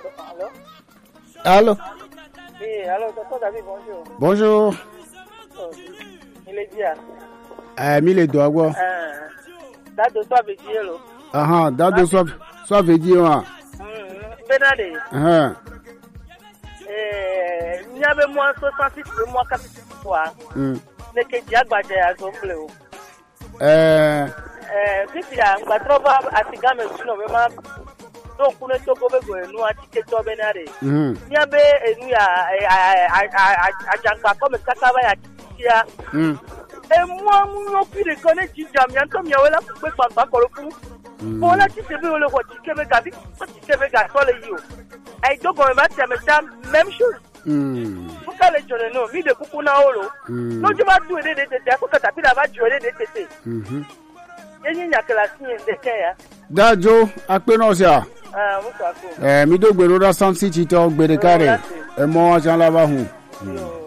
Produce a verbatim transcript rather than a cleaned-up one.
Allô? Allô? Oui, allô, docteur David, bonjour. Bonjour. Oh, il est bien. Eh, mi le do agbo. Euh, date de soit védié, là. Ah ah, date de soit, soit védié, hein. Hum, Benade. Ah. Eh, il y avait moins soixante-six, moins quatre-vingt-six fois. Hum. Ne que diagbaje à son bleu. Eh. Eh, si ya, on va trouver à Tigame, sinon, vraiment. Donc, on est au Gobego, nous, à Tiketo Benade. Hum. Il y avait, nous, à Djanka, comme Kakava, à Tikia. Hum. Et moi, mon plus de connaître Djamian, comme il y a là, pour faire pas pour le coup. Pour la petite bébé, le roi, tu veux garder, tu veux garder, toi, les yeux. Et donc, on va te mettre même chose. Hum. Pourquoi les jeunes, non, mis de coucou na holo. Non, tu vas jouer des tétés, faut que tu as pu la jouer des tétés. Mhm. Et il n'y a que la signe de terre. Dajo, akpenosia. Ah, vous savez. Eh, mi do gbero da Sun City to gbere kare. E mo ajan laba hun. Non.